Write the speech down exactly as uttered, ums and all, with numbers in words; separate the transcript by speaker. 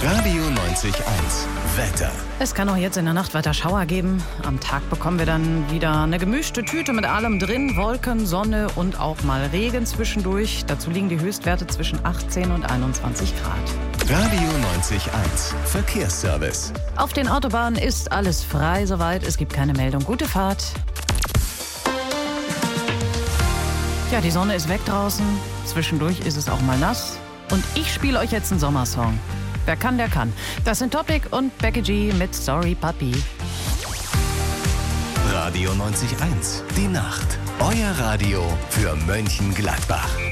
Speaker 1: Radio neunzig eins. Wetter.
Speaker 2: Es kann auch jetzt in der Nacht weiter Schauer geben. Am Tag bekommen wir dann wieder eine gemischte Tüte mit allem drin. Wolken, Sonne und auch mal Regen zwischendurch. Dazu liegen die Höchstwerte zwischen achtzehn und einundzwanzig Grad.
Speaker 1: Radio neunzig eins. Verkehrsservice.
Speaker 2: Auf den Autobahnen ist alles frei soweit. Es gibt keine Meldung. Gute Fahrt. Ja, die Sonne ist weg draußen. Zwischendurch ist es auch mal nass. Und ich spiele euch jetzt einen Sommersong. Wer kann, der kann. Das sind Topic und Becky G mit Sorry Papi.
Speaker 1: Radio neunzig eins. Die Nacht. Euer Radio für Mönchengladbach.